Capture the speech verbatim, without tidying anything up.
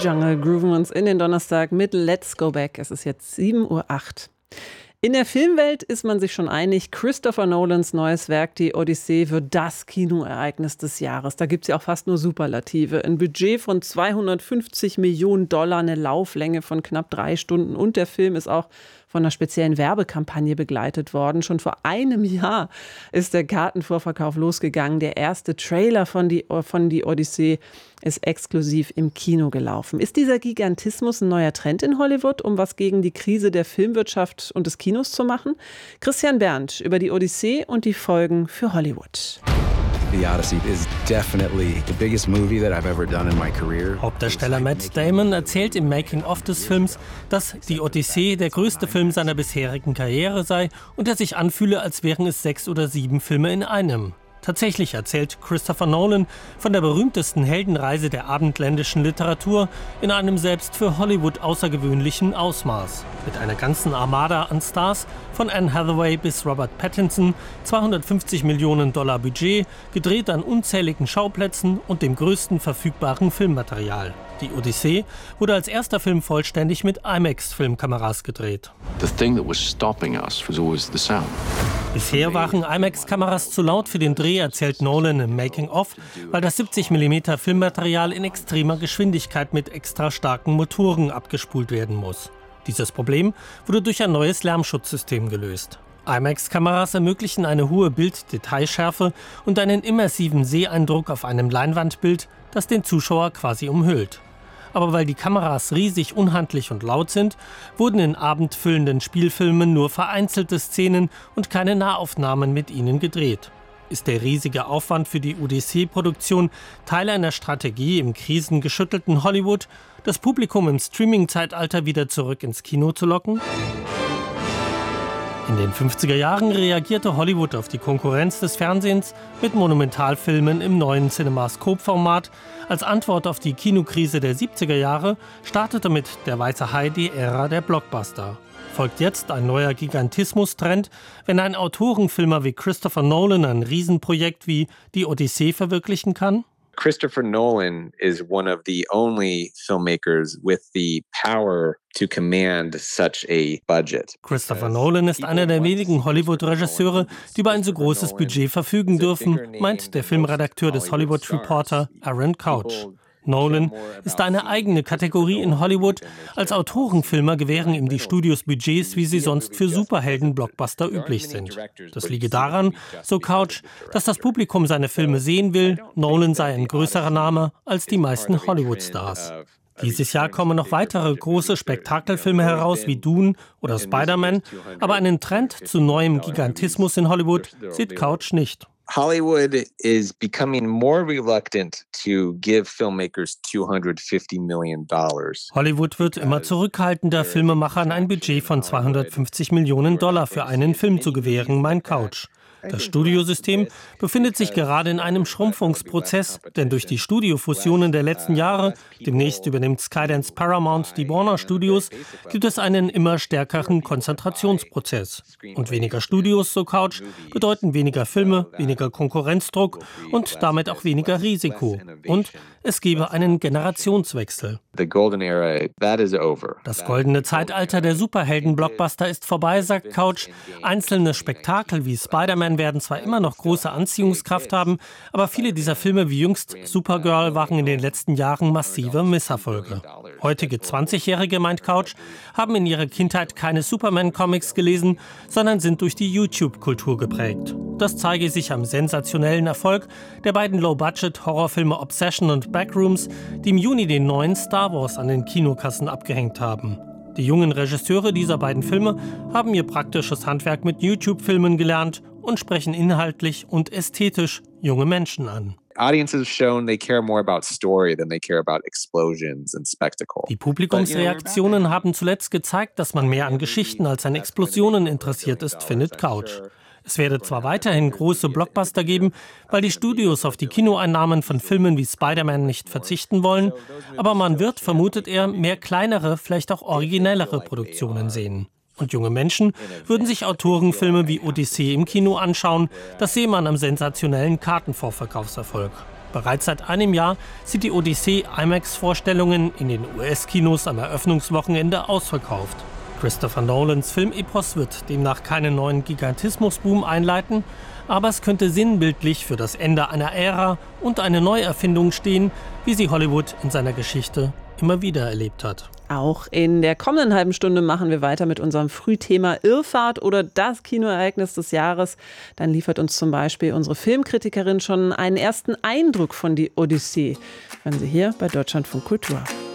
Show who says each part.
Speaker 1: Jungle grooven wir uns in den Donnerstag mit Let's Go Back. Es ist jetzt sieben Uhr acht. In der Filmwelt ist man sich schon einig, Christopher Nolans neues Werk, die Odyssee, wird das Kinoereignis des Jahres. Da gibt es ja auch fast nur Superlative. Ein Budget von zweihundertfünfzig Millionen Dollar, eine Lauflänge von knapp drei Stunden. Und der Film ist auch von einer speziellen Werbekampagne begleitet worden. Schon vor einem Jahr ist der Kartenvorverkauf losgegangen. Der erste Trailer von die, von die Odyssee ist exklusiv im Kino gelaufen. Ist dieser Gigantismus ein neuer Trend in Hollywood, um was gegen die Krise der Filmwirtschaft und des Kinos zu machen? Christian Berndt über die Odyssee und die Folgen für Hollywood.
Speaker 2: The Odyssey is definitely the biggest movie that I've ever done in my career.
Speaker 3: Hauptdarsteller Matt Damon erzählt im Making-of des Films, dass die Odyssee der größte Film seiner bisherigen Karriere sei und er sich anfühle, als wären es sechs oder sieben Filme in einem. Tatsächlich erzählt Christopher Nolan von der berühmtesten Heldenreise der abendländischen Literatur in einem selbst für Hollywood außergewöhnlichen Ausmaß. Mit einer ganzen Armada an Stars, von Anne Hathaway bis Robert Pattinson, zweihundertfünfzig Millionen Dollar Budget, gedreht an unzähligen Schauplätzen und dem größten verfügbaren Filmmaterial. Die Odyssee wurde als erster Film vollständig mit IMAX-Filmkameras gedreht.
Speaker 4: The thing that was stopping us was always the sound.
Speaker 3: Bisher waren IMAX-Kameras zu laut für den Dreh, erzählt Nolan im Making-of, weil das siebzig Millimeter Filmmaterial in extremer Geschwindigkeit mit extra starken Motoren abgespult werden muss. Dieses Problem wurde durch ein neues Lärmschutzsystem gelöst. IMAX-Kameras ermöglichen eine hohe Bilddetailschärfe und einen immersiven Seheindruck auf einem Leinwandbild, das den Zuschauer quasi umhüllt. Aber weil die Kameras riesig, unhandlich und laut sind, wurden in abendfüllenden Spielfilmen nur vereinzelte Szenen und keine Nahaufnahmen mit ihnen gedreht. Ist der riesige Aufwand für die Odyssee-Produktion Teil einer Strategie im krisengeschüttelten Hollywood, das Publikum im Streaming-Zeitalter wieder zurück ins Kino zu locken? In den fünfziger Jahren reagierte Hollywood auf die Konkurrenz des Fernsehens mit Monumentalfilmen im neuen Cinemascope-Format. Als Antwort auf die Kinokrise der siebziger Jahre startete mit Der weiße Hai die Ära der Blockbuster. Folgt jetzt ein neuer Gigantismus-Trend, wenn ein Autorenfilmer wie Christopher Nolan ein Riesenprojekt wie die Odyssee verwirklichen kann?
Speaker 5: Christopher Nolan is one of the only filmmakers with the power to command such a budget.
Speaker 3: Christopher Nolan ist einer der wenigen Hollywood-Regisseure, die über ein so großes Budget verfügen dürfen, meint der Filmredakteur des Hollywood Reporter Aaron Couch. Nolan ist eine eigene Kategorie in Hollywood. Als Autorenfilmer gewähren ihm die Studios Budgets, wie sie sonst für Superhelden-Blockbuster üblich sind. Das liege daran, so Couch, dass das Publikum seine Filme sehen will. Nolan sei ein größerer Name als die meisten Hollywood-Stars. Dieses Jahr kommen noch weitere große Spektakelfilme heraus wie Dune oder Spider-Man, aber einen Trend zu neuem Gigantismus in Hollywood sieht Couch nicht.
Speaker 5: Hollywood is becoming more reluctant to give filmmakers two hundred fifty million dollars.
Speaker 3: Hollywood wird immer zurückhaltender, Filmemachern ein Budget von zweihundertfünfzig Millionen Dollar für einen Film zu gewähren, meint Couch. Das Studiosystem befindet sich gerade in einem Schrumpfungsprozess, denn durch die Studiofusionen der letzten Jahre, demnächst übernimmt Skydance Paramount die Warner Studios, gibt es einen immer stärkeren Konzentrationsprozess. Und weniger Studios, so Couch, bedeuten weniger Filme, weniger Konkurrenzdruck und damit auch weniger Risiko. Und es gebe einen Generationswechsel. Das goldene Zeitalter der Superhelden-Blockbuster ist vorbei, sagt Couch. Einzelne Spektakel wie Spider-Man werden zwar immer noch große Anziehungskraft haben, aber viele dieser Filme wie jüngst Supergirl waren in den letzten Jahren massive Misserfolge. Heutige zwanzigjährige, meint Couch, haben in ihrer Kindheit keine Superman-Comics gelesen, sondern sind durch die YouTube-Kultur geprägt. Das zeige sich am sensationellen Erfolg der beiden Low-Budget-Horrorfilme Obsession und Backrooms, die im Juni den neuen Star Wars an den Kinokassen abgehängt haben. Die jungen Regisseure dieser beiden Filme haben ihr praktisches Handwerk mit YouTube-Filmen gelernt und sprechen inhaltlich und ästhetisch junge Menschen an. Die Publikumsreaktionen haben zuletzt gezeigt, dass man mehr an Geschichten als an Explosionen interessiert ist, findet Couch. Es werde zwar weiterhin große Blockbuster geben, weil die Studios auf die Kinoeinnahmen von Filmen wie Spider-Man nicht verzichten wollen, aber man wird, vermutet er, mehr kleinere, vielleicht auch originellere Produktionen sehen. Und junge Menschen würden sich Autorenfilme wie Odyssee im Kino anschauen, das sehe man am sensationellen Kartenvorverkaufserfolg. Bereits seit einem Jahr sind die Odyssee IMAX-Vorstellungen in den U S-Kinos am Eröffnungswochenende ausverkauft. Christopher Nolans Filmepos wird demnach keinen neuen Gigantismusboom einleiten, aber es könnte sinnbildlich für das Ende einer Ära und eine Neuerfindung stehen, wie sie Hollywood in seiner Geschichte immer wieder erlebt hat.
Speaker 1: Auch in der kommenden halben Stunde machen wir weiter mit unserem Frühthema Irrfahrt oder das Kinoereignis des Jahres. Dann liefert uns zum Beispiel unsere Filmkritikerin schon einen ersten Eindruck von die Odyssee. Hören Sie hier bei Deutschlandfunk Kultur.